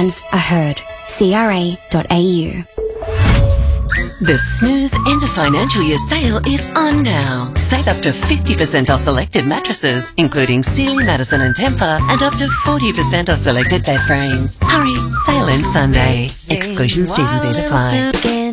Headlines are heard. CRA.au. The Snooze End of Financial Year sale is on now. Save up to 50% off selected mattresses, including Sealy, Madison and Tempur, and up to 40% off selected bed frames. Hurry, sale ends Sunday. Exclusions, T's and C's apply.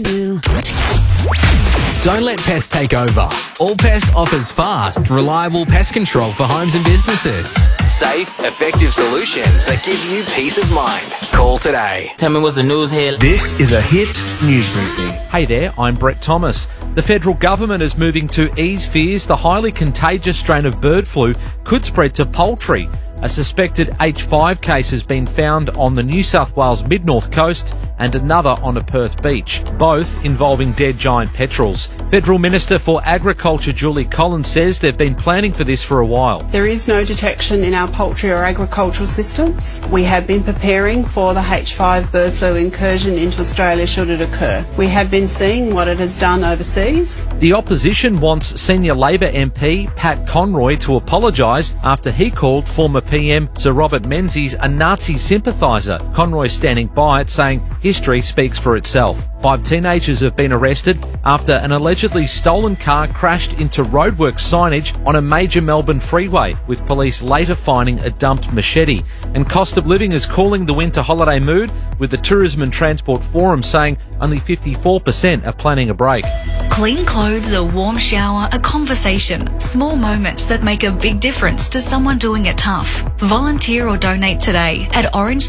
Don't let pests take over. All Pest offers fast, reliable pest control for homes and businesses. Safe, effective solutions that give you peace of mind. Call today. Tell me what's the news here. This is a Hit News Briefing. Hey there, I'm Brett Thomas. The federal government is moving to ease fears the highly contagious strain of bird flu could spread to poultry. A suspected H5 case has been found on the New South Wales mid-north coast and another on a Perth beach, both involving dead giant petrels. Federal Minister for Agriculture Julie Collins says they've been planning for this for a while. There is no detection in our poultry or agricultural systems. We have been preparing for the H5 bird flu incursion into Australia should it occur. We have been seeing what it has done overseas. The opposition wants senior Labor MP Pat Conroy to apologise after he called former PM Sir Robert Menzies a Nazi sympathiser. Conroy standing by it, saying history speaks for itself. 5 teenagers have been arrested after an allegedly stolen car crashed into roadworks signage on a major Melbourne freeway, with police later finding a dumped machete. And cost of living is cooling the winter holiday mood, with the Tourism and Transport Forum saying only 54% are planning a break. Clean clothes, a warm shower, a conversation. Small moments that make a big difference to someone doing it tough. Volunteer or donate today at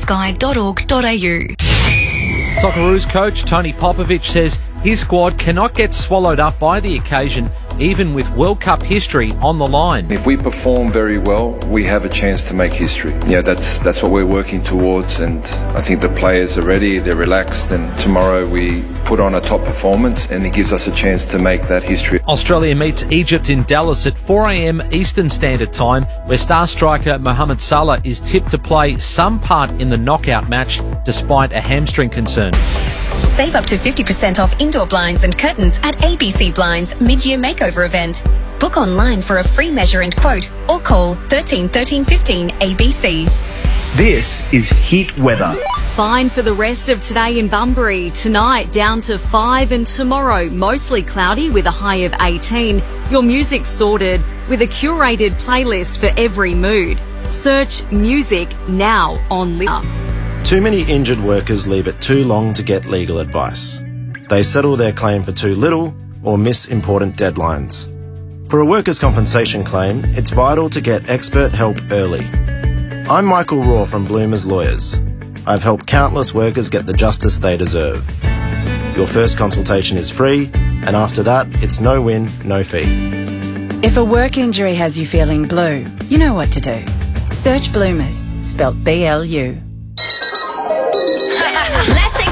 orangesky.org.au. Socceroos coach Tony Popovic says his squad cannot get swallowed up by the occasion, even with World Cup history on the line. If we perform very well, we have a chance to make history. Yeah, that's what we're working towards, and I think the players are ready, they're relaxed, and tomorrow we put on a top performance and it gives us a chance to make that history. Australia meets Egypt in Dallas at 4 a.m. Eastern Standard Time, where star striker Mohamed Salah is tipped to play some part in the knockout match despite a hamstring concern. Save up to 50% off indoor blinds and curtains at ABC Blinds mid-year makeover event. Book online for a free measure and quote or call 13 13 15 ABC. This is Hit Weather. Fine for the rest of today in Bunbury. Tonight down to 5 and tomorrow mostly cloudy with a high of 18. Your music's sorted with a curated playlist for every mood. Search music now on Live. Too many injured workers leave it too long to get legal advice. They settle their claim for too little or miss important deadlines. For a workers' compensation claim, it's vital to get expert help early. I'm Michael Raw from Bloomers Lawyers. I've helped countless workers get the justice they deserve. Your first consultation is free, and after that, it's no win, no fee. If a work injury has you feeling blue, you know what to do. Search Bloomers, spelt BLU.